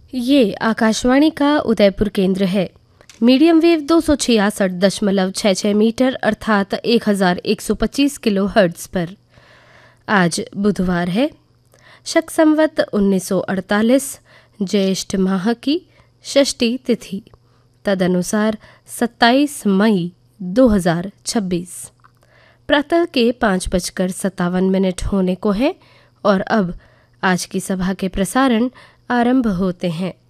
ये आकाशवाणी का उदयपुर केंद्र है। मीडियम वेव 266.66 मीटर अर्थात 1125 किलो हर्ट्ज पर। आज बुधवार है, शक संवत 1948, ज्येष्ठ माह की षष्ठी तिथि, तदनुसार 27 मई 2026। प्रातः के 5:57 होने को हैं और अब आज की सभा के प्रसारण आरंभ होते हैं।